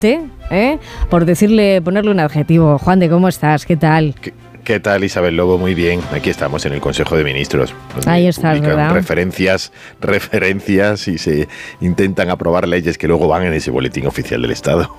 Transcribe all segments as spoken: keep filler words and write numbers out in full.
¿eh? Por decirle, ponerle un adjetivo. Juan de, ¿cómo estás? ¿Qué tal? ¿Qué, qué tal, Isabel Lobo? Muy bien. Aquí estamos en el Consejo de Ministros. Ahí estás, ¿verdad? Referencias, referencias y se intentan aprobar leyes que luego van en ese boletín oficial del Estado.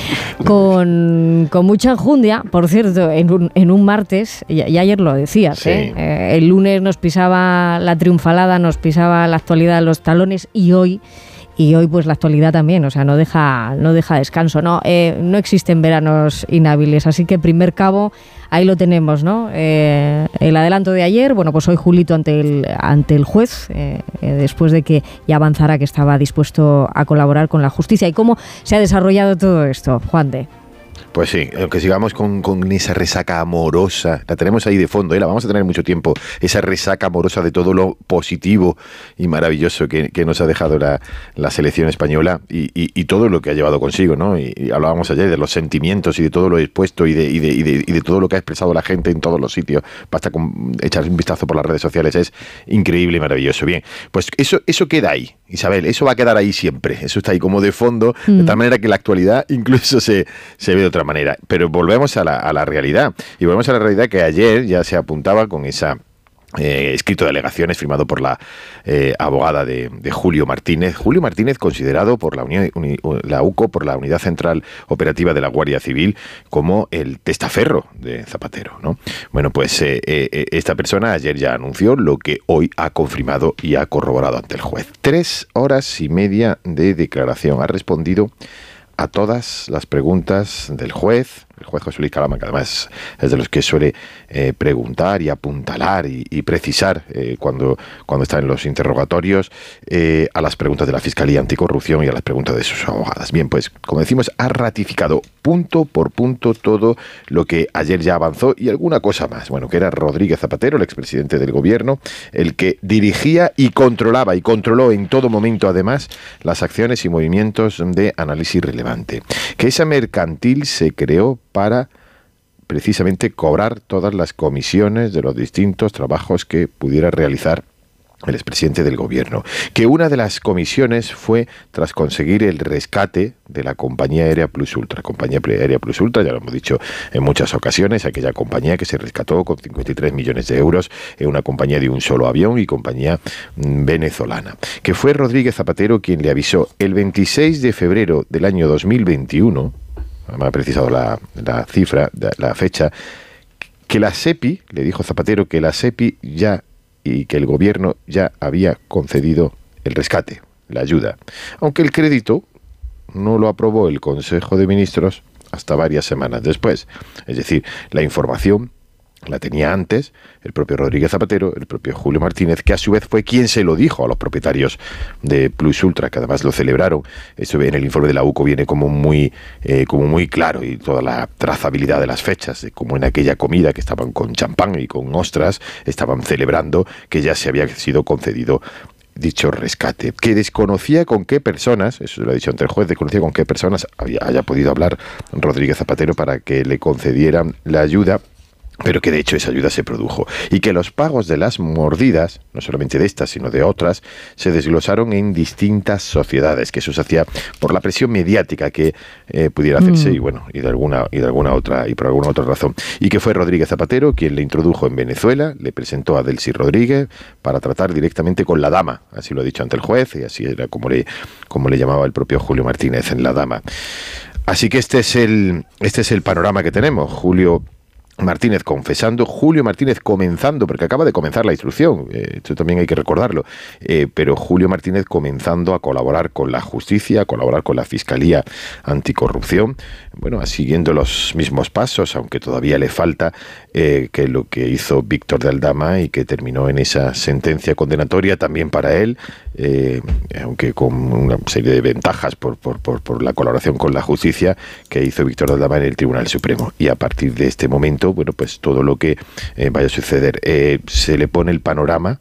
Con, con mucha enjundia, por cierto, en un, en un martes, y, y ayer lo decías, Sí. ¿eh? Eh, el lunes nos pisaba la triunfalada, nos pisaba la actualidad los talones y hoy... Y hoy pues la actualidad también, o sea, no deja, no deja descanso, ¿no? Eh, no existen veranos inhábiles, así que primer cabo, ahí lo tenemos, ¿no? Eh, el adelanto de ayer, bueno, pues hoy Julito ante el, ante el juez, eh, eh, después de que ya avanzara que estaba dispuesto a colaborar con la justicia. ¿Y cómo se ha desarrollado todo esto, Juan de? Pues sí, aunque sigamos con, con esa resaca amorosa, la tenemos ahí de fondo, ¿eh? La vamos a tener mucho tiempo, esa resaca amorosa de todo lo positivo y maravilloso que, que nos ha dejado la, la selección española y, y, y todo lo que ha llevado consigo, ¿no? Y, y hablábamos ayer de los sentimientos y de todo lo expuesto y de, y, de, y, de, y de todo lo que ha expresado la gente en todos los sitios. Basta con echar un vistazo por las redes sociales, es increíble y maravilloso. Bien, pues eso, eso queda ahí, Isabel, eso va a quedar ahí siempre, eso está ahí como de fondo, mm. de tal manera que la actualidad incluso se, se ve de otra manera. Pero volvemos a la, a la realidad. Y volvemos a la realidad que ayer ya se apuntaba con esa eh, escrito de alegaciones firmado por la eh, abogada de, de Julio Martínez. Julio Martínez, considerado por la, Uni, Uni, la U C O, por la Unidad Central Operativa de la Guardia Civil, como el testaferro de Zapatero, ¿no? Bueno, pues eh, eh, esta persona ayer ya anunció lo que hoy ha confirmado y ha corroborado ante el juez. Tres horas y media de declaración. Ha respondido a todas las preguntas del juez, el juez José Luis Calama, que además es de los que suele eh, preguntar y apuntalar y, y precisar eh, cuando, cuando está en los interrogatorios, eh, a las preguntas de la Fiscalía Anticorrupción y a las preguntas de sus abogadas. Bien, pues, como decimos, ha ratificado punto por punto todo lo que ayer ya avanzó y alguna cosa más. Bueno, que era Rodríguez Zapatero, el expresidente del gobierno, el que dirigía y controlaba y controló en todo momento, además, las acciones y movimientos de análisis relevante. Que esa mercantil se creó para precisamente cobrar todas las comisiones de los distintos trabajos que pudiera realizar el expresidente del gobierno. Que una de las comisiones fue tras conseguir el rescate de la compañía aérea Plus Ultra. Compañía aérea Plus Ultra, ya lo hemos dicho en muchas ocasiones, aquella compañía que se rescató con cincuenta y tres millones de euros, en una compañía de un solo avión y compañía venezolana. Que fue Rodríguez Zapatero quien le avisó el veintiséis de febrero del año dos mil veintiuno, me ha precisado la, la cifra, la fecha, que la SEPI, le dijo Zapatero que la SEPI ya y que el gobierno ya había concedido el rescate, la ayuda, aunque el crédito no lo aprobó el Consejo de Ministros hasta varias semanas después. Es decir, la información la tenía antes el propio Rodríguez Zapatero, el propio Julio Martínez, que a su vez fue quien se lo dijo a los propietarios de Plus Ultra, que además lo celebraron. Eso en el informe de la U C O viene como muy, eh, como muy claro, y toda la trazabilidad de las fechas, de como en aquella comida que estaban con champán y con ostras, estaban celebrando que ya se había sido concedido dicho rescate, que desconocía con qué personas, eso lo ha dicho ante el juez, desconocía con qué personas había, haya podido hablar Rodríguez Zapatero para que le concedieran la ayuda, pero que de hecho esa ayuda se produjo, y que los pagos de las mordidas, no solamente de estas sino de otras, se desglosaron en distintas sociedades, que eso se hacía por la presión mediática que eh, pudiera hacerse mm. y bueno, y de alguna y de alguna otra y por alguna otra razón, y que fue Rodríguez Zapatero quien le introdujo en Venezuela, le presentó a Delcy Rodríguez para tratar directamente con la dama, así lo ha dicho ante el juez, y así era como le como le llamaba el propio Julio Martínez en la dama. Así que este es el este es el panorama que tenemos. Julio Martínez confesando, Julio Martínez comenzando, porque acaba de comenzar la instrucción, eh, esto también hay que recordarlo, eh, pero Julio Martínez comenzando a colaborar con la justicia, a colaborar con la Fiscalía Anticorrupción, bueno, siguiendo los mismos pasos, aunque todavía le falta eh, que lo que hizo Víctor de Aldama y que terminó en esa sentencia condenatoria también para él, eh, aunque con una serie de ventajas por, por, por, por la colaboración con la justicia que hizo Víctor de Aldama en el Tribunal Supremo. Y a partir de este momento, bueno, pues todo lo que eh, vaya a suceder, eh, se le pone el panorama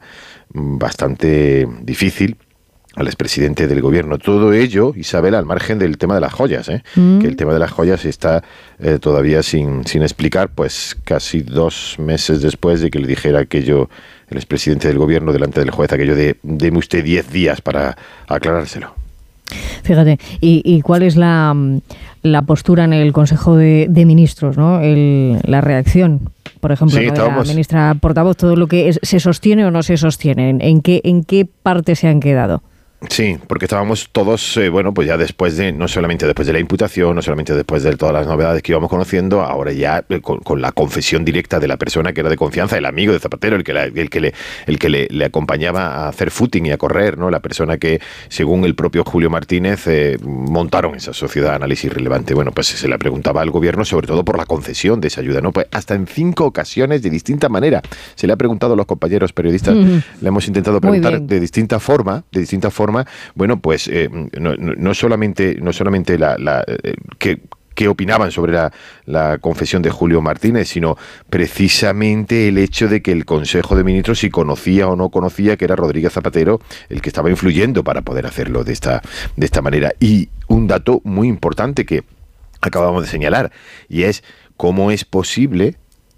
bastante difícil al expresidente del gobierno. Todo ello, Isabel, al margen del tema de las joyas, ¿eh? Mm. que el tema de las joyas está eh, todavía sin, sin explicar, pues casi dos meses después de que le dijera aquello el expresidente del gobierno delante del juez, aquello de deme usted diez días para aclarárselo. Fíjate, ¿y, y cuál es la la postura en el Consejo de, de Ministros, ¿no? El, la reacción, por ejemplo, sí, ¿no? de la ministra portavoz, todo lo que es, se sostiene o no se sostiene, ¿en, en qué en qué parte se han quedado? Sí, porque estábamos todos, eh, bueno, pues ya después de, no solamente después de la imputación, no solamente después de todas las novedades que íbamos conociendo, ahora ya eh, con, con la confesión directa de la persona que era de confianza, el amigo de Zapatero, el que, la, el que, le, el que le, le acompañaba a hacer footing y a correr, ¿no? La persona que, según el propio Julio Martínez, eh, montaron esa sociedad de análisis relevante. Bueno, pues se le preguntaba al gobierno, sobre todo por la concesión de esa ayuda, ¿no? Pues hasta en cinco ocasiones, de distinta manera, se le ha preguntado a los compañeros periodistas, mm. le hemos intentado preguntar de distinta forma, de distinta forma, bueno, pues eh, no, no, no solamente, no solamente la, la eh, que qué opinaban sobre la, la confesión de Julio Martínez, sino precisamente el hecho de que el Consejo de Ministros, si conocía o no conocía que era Rodríguez Zapatero el que estaba influyendo para poder hacerlo de esta, de esta manera. Y un dato muy importante que acabamos de señalar, y es cómo es posible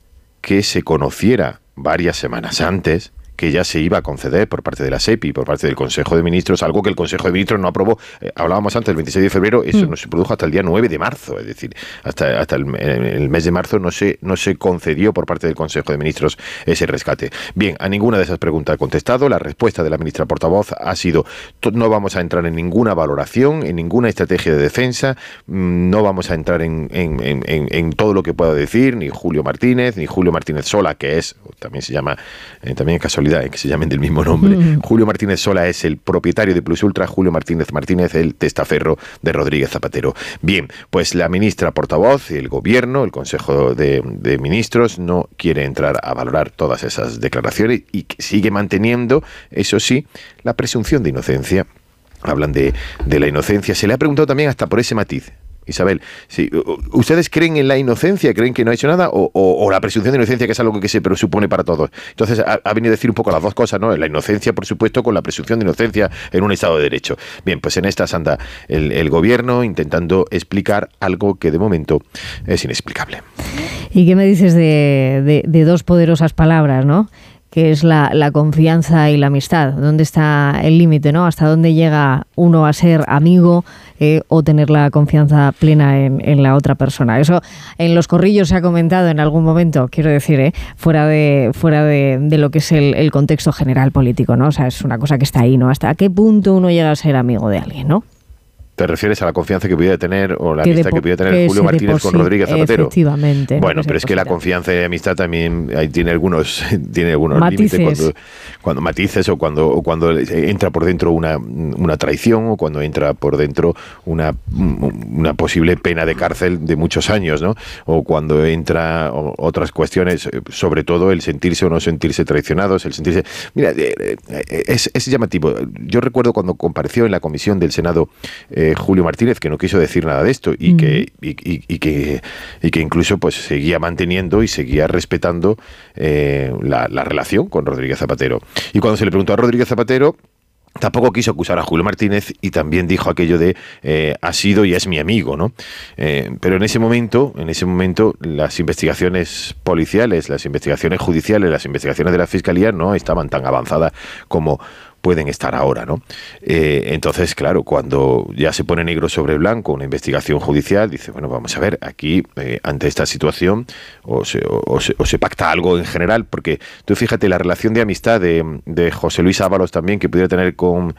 que se conociera varias semanas antes que ya se iba a conceder por parte de la SEPI, por parte del Consejo de Ministros, algo que el Consejo de Ministros no aprobó. Eh, hablábamos antes, el veintiséis de febrero, eso mm. no se produjo hasta el día nueve de marzo, es decir, hasta, hasta el, el mes de marzo no se, no se concedió por parte del Consejo de Ministros ese rescate. Bien, a ninguna de esas preguntas ha contestado. La respuesta de la ministra portavoz ha sido: no vamos a entrar en ninguna valoración, en ninguna estrategia de defensa, no vamos a entrar en, en, en, en todo lo que pueda decir ni Julio Martínez, ni Julio Martínez Sola, que es, también se llama, eh, también es casualidad, que se llamen del mismo nombre. Mm. Julio Martínez Sola es el propietario de Plus Ultra, Julio Martínez Martínez el testaferro de Rodríguez Zapatero. Bien, pues la ministra portavoz, el gobierno, el Consejo de, de Ministros no quiere entrar a valorar todas esas declaraciones y sigue manteniendo, eso sí, la presunción de inocencia. Hablan de, de la inocencia. Se le ha preguntado también hasta por ese matiz. Isabel, sí, ¿ustedes creen en la inocencia? ¿Creen que no ha hecho nada? ¿O, o, o la presunción de inocencia, que es algo que se presupone para todos? Entonces, ha, ha venido a decir un poco las dos cosas, ¿no? La inocencia, por supuesto, con la presunción de inocencia en un Estado de Derecho. Bien, pues en estas anda el, el gobierno intentando explicar algo que de momento es inexplicable. ¿Y qué me dices de, de, de dos poderosas palabras, ¿no? Que es la, la confianza y la amistad? ¿Dónde está el límite, no? ¿Hasta dónde llega uno a ser amigo eh, o tener la confianza plena en, en la otra persona? Eso en los corrillos se ha comentado en algún momento, quiero decir, eh, fuera de fuera de, de lo que es el, el contexto general político, ¿no? O sea, es una cosa que está ahí, ¿no? ¿Hasta qué punto uno llega a ser amigo de alguien, ¿no? ¿Te refieres a la confianza que pudiera tener o la que amistad po- que pudiera tener que Julio Martínez con Rodríguez Zapatero? Efectivamente. Bueno, no pero es que la confianza y la amistad también ahí tiene algunos tiene algunos matices. límites cuando, cuando matices o cuando o cuando entra por dentro una, una traición o cuando entra por dentro una, una posible pena de cárcel de muchos años, ¿no? O cuando entra otras cuestiones, sobre todo el sentirse o no sentirse traicionados, el sentirse... Mira, es, es llamativo. Yo recuerdo cuando compareció en la comisión del Senado eh, Julio Martínez, que no quiso decir nada de esto y, mm. que, y, y, y, que, y que incluso pues seguía manteniendo y seguía respetando eh, la, la relación con Rodríguez Zapatero. Y cuando se le preguntó a Rodríguez Zapatero, tampoco quiso acusar a Julio Martínez y también dijo aquello de eh, ha sido y es mi amigo, ¿no? Eh, pero en ese momento, en ese momento, las investigaciones policiales, las investigaciones judiciales, las investigaciones de la Fiscalía no estaban tan avanzadas como pueden estar ahora, ¿no? Eh, entonces, claro, cuando ya se pone negro sobre blanco una investigación judicial, dice, bueno, vamos a ver, aquí, eh, ante esta situación, o se, o, o, se, o se pacta algo en general, porque tú fíjate, la relación de amistad de, de José Luis Ábalos también, que pudiera tener con,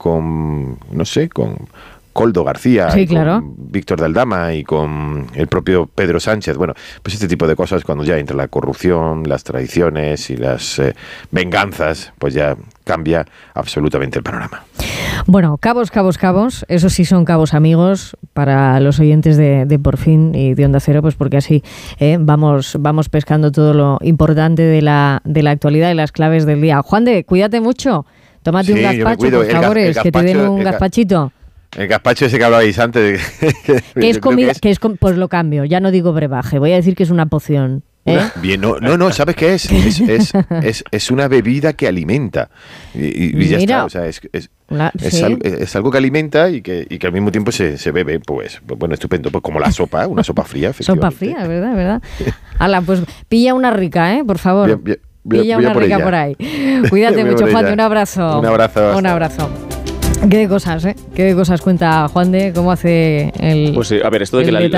con no sé, con Coldo García, sí, y claro. con Víctor de Aldama y con el propio Pedro Sánchez. Bueno, pues este tipo de cosas, cuando ya entra la corrupción, las traiciones y las eh, venganzas, pues ya cambia absolutamente el panorama. Bueno, cabos, cabos, cabos, esos sí son cabos amigos para los oyentes de, de Por Fin y de Onda Cero, pues porque así eh, vamos, vamos pescando todo lo importante de la, de la actualidad y las claves del día. Juan de, cuídate mucho, tómate sí, un gazpacho, por favor, que te den un gazpachito. El gazpacho ese que hablabais antes. ¿Qué es comida? Que es, que es com- pues lo cambio, ya no digo brebaje, voy a decir que es una poción. ¿Eh? Una, bien, no, no, no, ¿sabes qué es? Es, es, es, es una bebida que alimenta. Y, y ya Mira, está, o sea, es, es, una, es, ¿sí? algo, es algo que alimenta y que, y que al mismo tiempo se, se bebe, pues, bueno, estupendo, pues como la sopa, una sopa fría, sopa fría, ¿verdad? ¿verdad? Ala, pues pilla una rica, ¿eh? Por favor. Bien, bien, bien, pilla una por rica ella. por ahí. Cuídate mucho, Juan, un abrazo. Un abrazo. Un abrazo. Qué de cosas, ¿eh? Qué de cosas cuenta Juan de cómo hace el. Pues sí, a ver, esto de que la, la